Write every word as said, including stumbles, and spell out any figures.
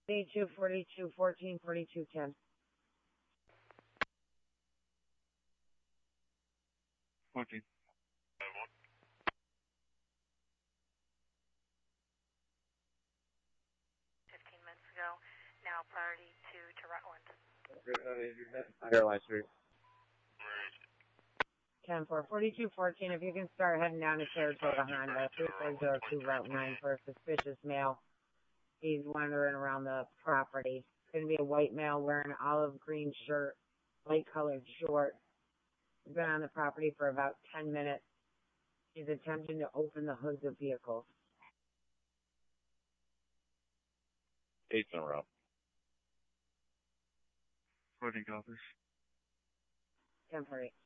forty-two, forty-two, fourteen, forty-two, ten. fourteen. fifteen minutes ago. Now priority two to Rutland. Airline Street. ten four, forty-two, fourteen, if you can start heading down to Saratoga Honda, three four zero two Route nine for a suspicious male. He's wandering around the property. It's going to be a white male wearing an olive green shirt, light colored short. He's been on the property for about ten minutes. He's attempting to open the hoods of vehicles. Eight in a row. fourteen copies. ten four eight.